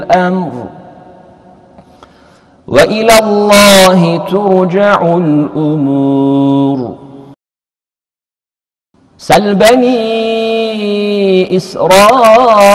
الأمر وإلى الله ترجع الأمور. سل بني إسرائيل